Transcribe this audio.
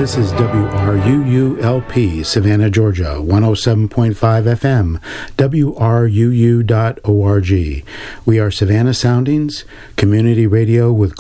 This is WRUULP, Savannah, Georgia, 107.5 FM, WRUU.org. We are Savannah Soundings, community radio with